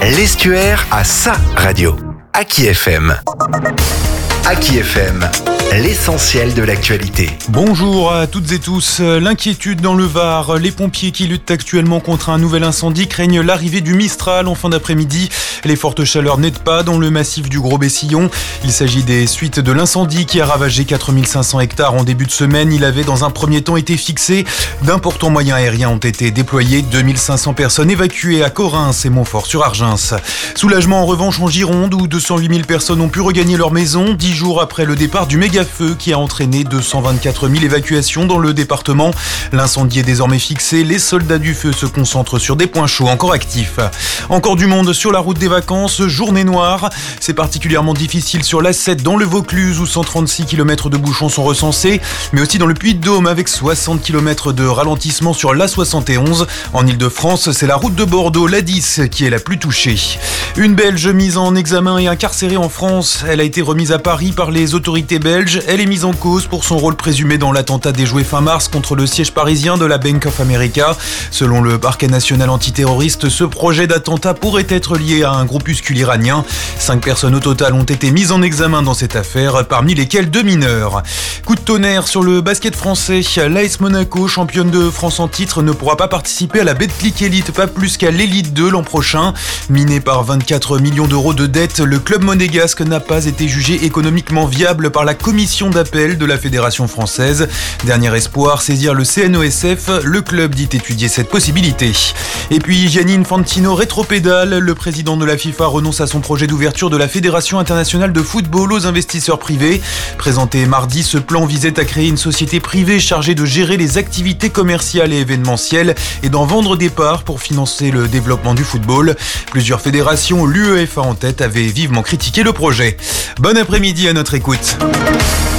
L'Estuaire a sa radio. Aki FM. Aki FM, l'essentiel de l'actualité. Bonjour à toutes et tous. L'inquiétude dans le Var. Les pompiers qui luttent actuellement contre un nouvel incendie craignent l'arrivée du Mistral en fin d'après-midi. Les fortes chaleurs n'aident pas dans le massif du Gros-Bessillon. Il s'agit des suites de l'incendie qui a ravagé 4500 hectares en début de semaine. Il avait dans un premier temps été fixé. D'importants moyens aériens ont été déployés. 2500 personnes évacuées à Corrins et Montfort-sur-Argens. Soulagement en revanche en Gironde où 208 000 personnes ont pu regagner leur maison. 10 jours après le départ du méga-feu qui a entraîné 224 000 évacuations dans le département. L'incendie est désormais fixé. Les soldats du feu se concentrent sur des points chauds encore actifs. Encore du monde sur la route des vacances. Journée noire. C'est particulièrement difficile sur l'A7 dans le Vaucluse où 136 km de bouchons sont recensés. Mais aussi dans le Puy-de-Dôme avec 60 km de ralentissement sur l'A71. En Ile-de-France, c'est la route de Bordeaux, l'A10, qui est la plus touchée. Une Belge mise en examen et incarcérée en France. Elle a été remise à Paris par les autorités belges. Elle est mise en cause pour son rôle présumé dans l'attentat déjoué fin mars contre le siège parisien de la Bank of America. Selon le parquet national antiterroriste, ce projet d'attentat pourrait être lié à un groupuscule iranien. 5 personnes au total ont été mises en examen dans cette affaire, parmi lesquelles 2 mineurs. Coup de tonnerre sur le basket français. L'AS Monaco, championne de France en titre, ne pourra pas participer à la Betclic Elite, pas plus qu'à l'Elite 2 l'an prochain. Miné par 24 millions d'euros de dettes, le club monégasque n'a pas été jugé économiquement viable par la commission d'appel de la Fédération française. Dernier espoir, saisir le CNOSF. Le club dit étudier cette possibilité. Et puis Gianni Infantino rétropédale. Le président de la FIFA renonce à son projet d'ouverture de la Fédération internationale de football aux investisseurs privés. Présenté mardi, ce plan visait à créer une société privée chargée de gérer les activités commerciales et événementielles et d'en vendre des parts pour financer le développement du football. Plusieurs fédérations, l'UEFA en tête, avaient vivement critiqué le projet. Bon après-midi à notre écoute.